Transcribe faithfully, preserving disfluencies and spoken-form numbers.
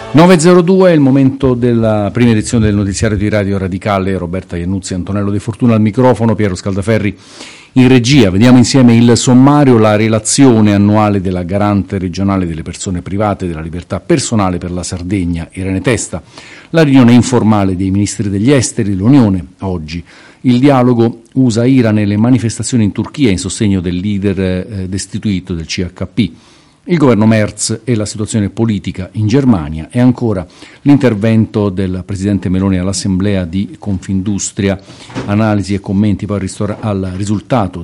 nove e zero due è il momento della prima edizione del notiziario di Radio Radicale. Roberta Iannuzzi, Antonello De Fortuna al microfono, Piero Scaldaferri in regia. Vediamo insieme il sommario, la relazione annuale della Garante regionale delle persone private della libertà personale per la Sardegna, Irene Testa, la riunione informale dei ministri degli esteri dell'Unione oggi, il dialogo U S A-Iran e le manifestazioni in Turchia in sostegno del leader eh, destituito del C H P, il governo Merz e la situazione politica in Germania e ancora l'intervento del presidente Meloni all'assemblea di Confindustria, analisi e commenti poi al risultato